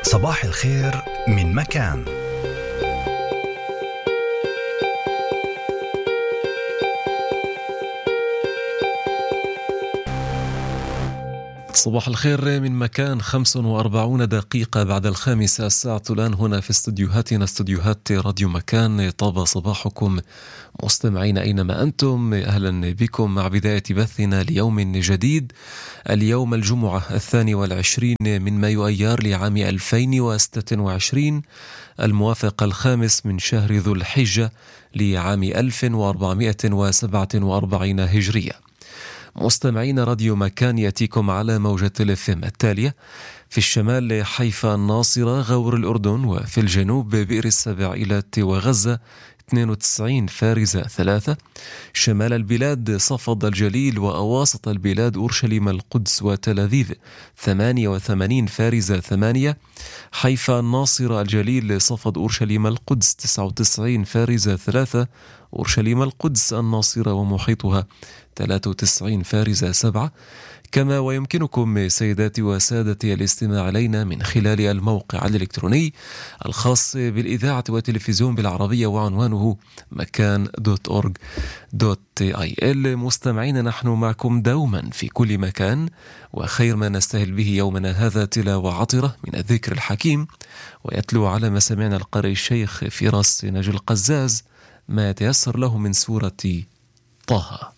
صباح الخير من مكان. صباح الخير من مكان. 45 دقيقة بعد 5 الساعة الآن هنا في استديوهاتنا، استديوهات راديو مكان. طاب صباحكم مستمعين أينما أنتم، أهلا بكم مع بداية بثنا ليوم جديد. اليوم الجمعة 22 من مايو أيار لعام 2026، الموافق 5 من شهر ذو الحجة لعام 1447 هجرية. مستمعين راديو مكان يأتيكم على موجة الFM التالية: في الشمال حيفا الناصرة غور الأردن، وفي الجنوب بئر السباعيلة وغزة 92 فارزة 3، شمال البلاد صفد الجليل، وأواسط البلاد أورشليم القدس وتل أبيب 88 فارزة 8، حيفا الناصرة الجليل صفد أورشليم القدس 99 فارزة 3، أورشليم القدس الناصرة ومحيطها 93 فارزة 7. كما ويمكنكم سيداتي وسادتي الاستماع إلينا من خلال الموقع الإلكتروني الخاص بالإذاعة والتلفزيون بالعربية، وعنوانه مكان.org.il. مستمعين، نحن معكم دوما في كل مكان، وخير ما نستهل به يومنا هذا تلاوة عطرة من الذكر الحكيم، ويتلو على مسامعنا القارئ الشيخ فراس نجل القزاز ما يتيسر له من سورة طه.